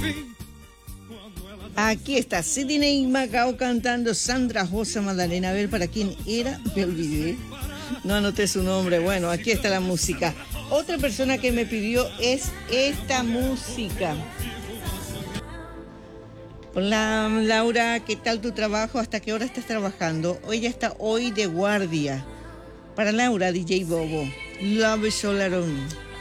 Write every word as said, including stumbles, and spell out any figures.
Aquí está Sidney Macao cantando Sandra Rosa Magdalena. A ver, ¿para quién era? Me olvidé. No anoté su nombre. Bueno, aquí está la música. Otra persona que me pidió es esta música. Hola, Laura, ¿qué tal tu trabajo? ¿Hasta qué hora estás trabajando? Ella está hoy de guardia. Para Laura, D J Bobo. Love Is All Around.